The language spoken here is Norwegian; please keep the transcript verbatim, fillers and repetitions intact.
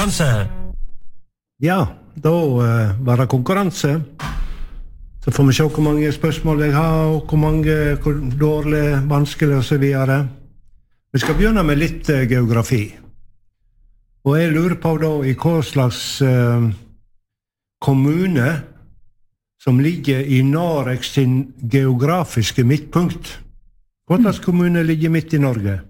konkurranse. Ja, da uh, var det konkurranse. Så får vi se hvor mange spørsmål jeg har, og hvor mange, hvor dårlige, vanskelige og så videre. Vi skal begynne med litt uh, geografi. Og jeg lurer på da i hva slags uh, kommune som ligger i Noreg sin geografiske midtpunkt. Hva slags kommune ligger midt i Norge?